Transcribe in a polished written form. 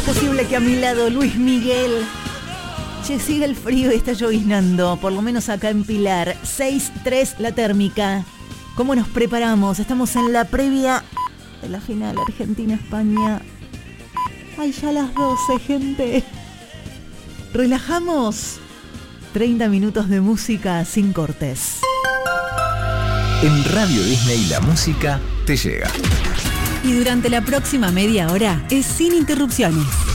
Posible que a mi lado Luis Miguel. Che, sigue el frío y está lloviznando, por lo menos acá en Pilar. 6-3 la térmica. ¿Cómo nos preparamos? Estamos en la previa de la final Argentina-España. Ay, ya las 12, gente. Relajamos. 30 minutos de música sin cortes. En Radio Disney la música te llega. Y durante la próxima media hora es sin interrupciones.